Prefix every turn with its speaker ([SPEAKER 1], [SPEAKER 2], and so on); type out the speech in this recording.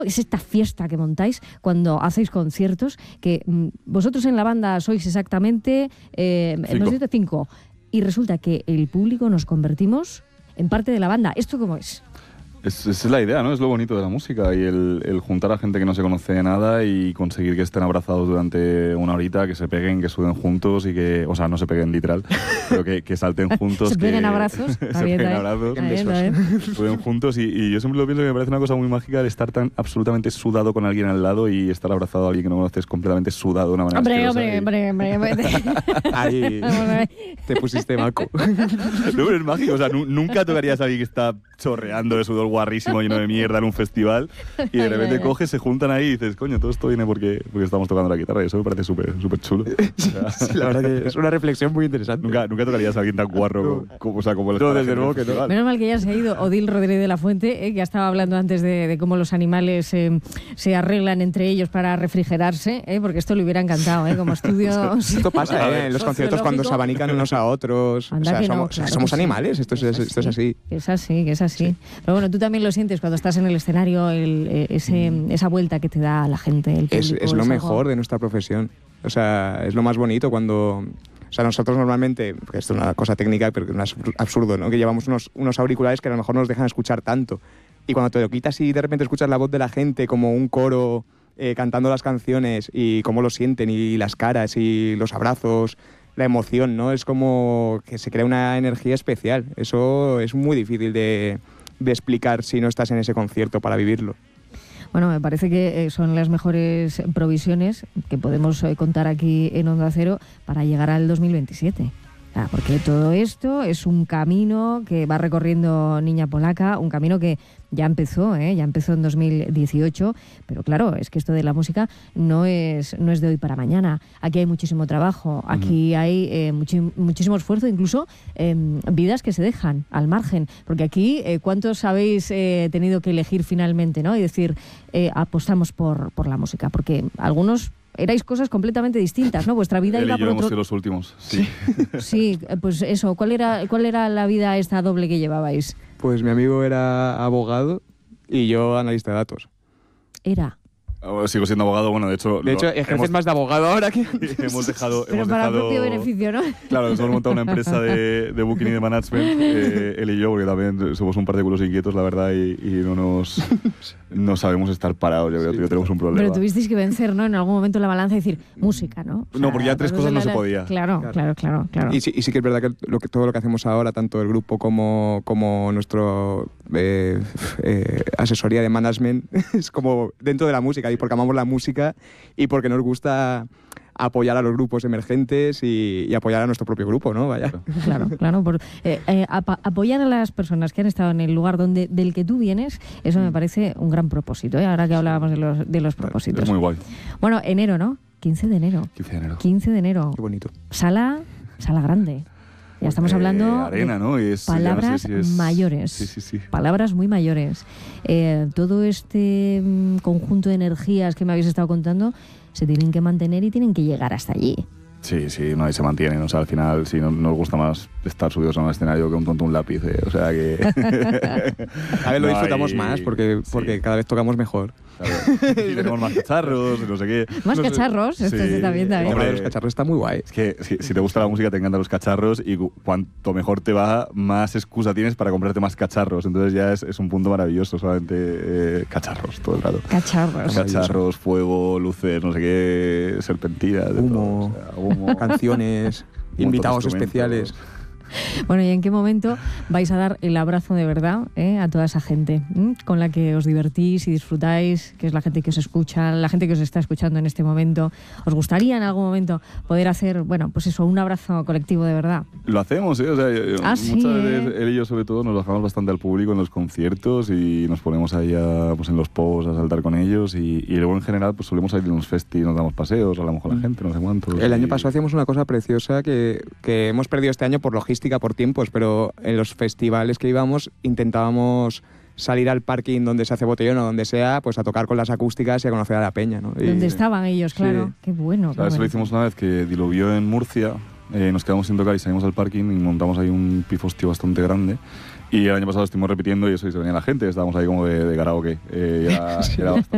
[SPEAKER 1] es esta fiesta que montáis cuando hacéis conciertos, que vosotros en la banda sois exactamente, hemos dicho 5, y resulta que el público nos convertimos en parte de la banda. ¿Esto cómo es?
[SPEAKER 2] Esa es la idea, ¿no? Es lo bonito de la música y el juntar a gente que no se conoce de nada y conseguir que estén abrazados durante una horita, que se peguen, que suden juntos y que, o sea, no se peguen literal, pero que salten juntos.
[SPEAKER 1] Se peguen abrazos.
[SPEAKER 2] Se peguen abrazos, suden juntos y yo siempre lo pienso que me parece una cosa muy mágica el estar tan absolutamente sudado con alguien al lado y estar abrazado a alguien que no conoces completamente sudado de una manera
[SPEAKER 1] Hombre.
[SPEAKER 3] Ahí te pusiste maco.
[SPEAKER 2] No, pero es mágico, o sea, nunca tocarías a alguien que está chorreando de sudor guarrísimo, lleno de mierda en un festival y de repente coges, se juntan ahí y dices, coño, todo esto viene porque estamos tocando la guitarra y eso me parece súper chulo. O sea,
[SPEAKER 3] sí, la verdad que es una reflexión muy interesante.
[SPEAKER 2] Nunca tocarías a alguien tan guarro como el
[SPEAKER 3] no, desde luego que no.
[SPEAKER 1] Menos mal que ya se ha ido Odil Rodríguez de la Fuente, que estaba hablando antes de cómo los animales se arreglan entre ellos para refrigerarse, porque esto le hubiera encantado, como estudio.
[SPEAKER 3] Esto pasa en los conciertos cuando se abanican unos a otros.
[SPEAKER 1] Anda,
[SPEAKER 3] o sea, somos animales, esto es así.
[SPEAKER 1] Es así. Sí. Pero bueno, tú también lo sientes cuando estás en el escenario, esa vuelta que te da la gente, el público.
[SPEAKER 3] Es lo mejor de nuestra profesión. O sea, es lo más bonito cuando... O sea, nosotros normalmente, porque esto es una cosa técnica, pero es absurdo, ¿no? Que llevamos unos auriculares que a lo mejor no nos dejan escuchar tanto. Y cuando te lo quitas y de repente escuchas la voz de la gente como un coro cantando las canciones y cómo lo sienten y las caras y los abrazos, la emoción, ¿no? Es como que se crea una energía especial. Eso es muy difícil de explicar si no estás en ese concierto para vivirlo.
[SPEAKER 1] Bueno, me parece que son las mejores provisiones que podemos contar aquí en Onda Cero para llegar al 2027. Porque todo esto es un camino que va recorriendo Niña Polaca, un camino que ya empezó en 2018, pero claro, es que esto de la música no es de hoy para mañana. Aquí hay muchísimo trabajo, aquí hay muchísimo esfuerzo, incluso vidas que se dejan al margen, porque aquí ¿cuántos habéis tenido que elegir finalmente, ¿no? Y decir, apostamos por la música? Porque algunos... erais cosas completamente distintas, ¿no? Vuestra vida iba por otro...
[SPEAKER 2] hemos sido los últimos, sí.
[SPEAKER 1] Sí, pues eso. ¿Cuál era la vida esta doble que llevabais?
[SPEAKER 3] Pues mi amigo era abogado y yo analista de datos.
[SPEAKER 2] Sigo siendo abogado, bueno, de hecho
[SPEAKER 3] ejerces más de abogado ahora que...
[SPEAKER 2] hemos dejado...
[SPEAKER 1] Pero para el propio beneficio, ¿no?
[SPEAKER 2] Claro, nos hemos montado una empresa de booking y de management, él y yo, porque también somos un par de culos inquietos, la verdad, y no sabemos estar parados, yo creo que tenemos un problema.
[SPEAKER 1] Pero tuvisteis que vencer, ¿no? En algún momento la balanza y decir, música, ¿no? O sea,
[SPEAKER 2] no, porque ya 3 cosas no se podía.
[SPEAKER 1] Claro.
[SPEAKER 3] Y sí que es verdad que todo lo que hacemos ahora, tanto el grupo como nuestro asesoría de management, es como dentro de la música, y porque amamos la música y porque nos gusta apoyar a los grupos emergentes y apoyar a nuestro propio grupo, ¿no? Vaya.
[SPEAKER 1] Claro. Apoyar a las personas que han estado en el lugar del que tú vienes, eso me parece un gran propósito, ahora que hablábamos de los propósitos.
[SPEAKER 2] Es muy guay.
[SPEAKER 1] Bueno, enero, ¿no? 15 de enero.
[SPEAKER 2] 15
[SPEAKER 1] de enero.
[SPEAKER 3] Qué bonito.
[SPEAKER 1] Sala grande. Ya estamos hablando
[SPEAKER 2] arena, ¿no? Y
[SPEAKER 1] palabras mayores.
[SPEAKER 2] Sí.
[SPEAKER 1] Palabras muy mayores. Todo este conjunto de energías que me habéis estado contando se tienen que mantener y tienen que llegar hasta allí.
[SPEAKER 2] Sí, nadie se mantiene. O sea, al final, sí, nos gusta más estar subidos en un escenario que un tonto un lápiz. O sea que...
[SPEAKER 3] A ver, lo disfrutamos más porque cada vez tocamos mejor.
[SPEAKER 2] Claro. Y tenemos más cacharros, no sé qué.
[SPEAKER 1] Más cacharros, esto está bien.
[SPEAKER 3] Hombre, los cacharros están muy guay.
[SPEAKER 2] Es que si te gusta la música, te encantan los cacharros y cuanto mejor te va, más excusa tienes para comprarte más cacharros. Entonces ya es un punto maravilloso, solamente cacharros todo el rato. Cacharros, fuego, luces, no sé qué, serpentinas,
[SPEAKER 3] humo, canciones, invitados especiales.
[SPEAKER 1] Bueno, ¿y en qué momento vais a dar el abrazo de verdad a toda esa gente con la que os divertís y disfrutáis, que es la gente que os escucha, la gente que os está escuchando en este momento? ¿Os gustaría en algún momento poder hacer, pues eso, un abrazo colectivo de verdad?
[SPEAKER 2] Lo hacemos, o sea, muchas veces él y yo sobre todo nos bajamos bastante al público en los conciertos y nos ponemos ahí en los posts a saltar con ellos y luego en general pues solemos salir en los festis, nos damos paseos, hablamos con la gente, no sé cuánto.
[SPEAKER 3] El año pasado hacíamos una cosa preciosa que hemos perdido este año por logística, por tiempos, pero en los festivales que íbamos intentábamos salir al parking donde se hace botellón o donde sea, pues a tocar con las acústicas y a conocer a la peña, ¿no?
[SPEAKER 1] Donde estaban ellos, claro.
[SPEAKER 3] Sí.
[SPEAKER 1] Qué bueno.
[SPEAKER 2] Eso lo hicimos una vez que diluvió en Murcia, nos quedamos sin tocar y salimos al parking y montamos ahí un pifostio bastante grande. Y el año pasado estuvimos repitiendo y eso, y se venía la gente, estábamos ahí como de karaoke. Era bastante